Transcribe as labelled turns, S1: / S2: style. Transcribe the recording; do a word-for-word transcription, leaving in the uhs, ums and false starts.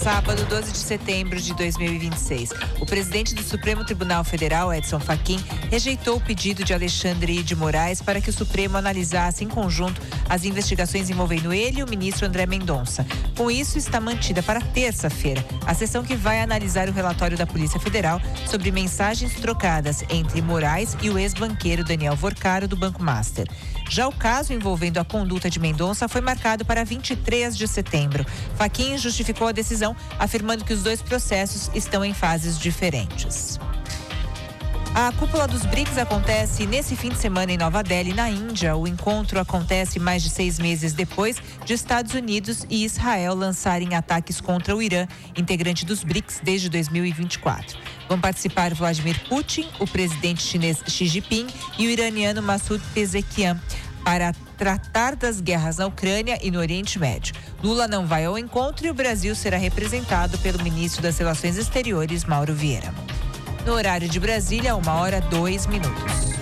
S1: sábado, doze de setembro de dois mil e vinte e seis. O presidente do Supremo Tribunal Federal, Edson Fachin, rejeitou o pedido de Alexandre de Moraes para que o Supremo analisasse em conjunto as investigações envolvendo ele e o ministro André Mendonça. Com isso, está mantida para terça-feira a sessão que vai analisar o relatório da Polícia Federal sobre mensagens trocadas entre Moraes e o ex-banqueiro Daniel Vorcaro do Banco Master. Já o caso envolvendo a conduta de Mendonça foi marcado para vinte e três de setembro. Fachin justificou a decisão, afirmando que os dois processos estão em fases diferentes. A cúpula dos BRICS acontece nesse fim de semana em Nova Delhi, na Índia. O encontro acontece mais de seis meses depois de Estados Unidos e Israel lançarem ataques contra o Irã, integrante dos BRICS desde dois mil e vinte e quatro. Vão participar Vladimir Putin, o presidente chinês Xi Jinping e o iraniano Masoud Pezeshkian para tratar das guerras na Ucrânia e no Oriente Médio. Lula não vai ao encontro e o Brasil será representado pelo ministro das Relações Exteriores, Mauro Vieira. No horário de Brasília, uma hora, dois minutos.